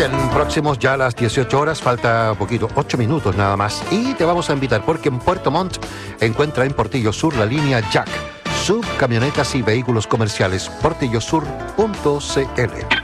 Bien, próximos ya a las 18 horas, falta poquito, 8 minutos nada más. Y te vamos a invitar porque en Puerto Montt encuentra en Portillo Sur la línea Jack, subcamionetas y vehículos comerciales, portillosur.cl.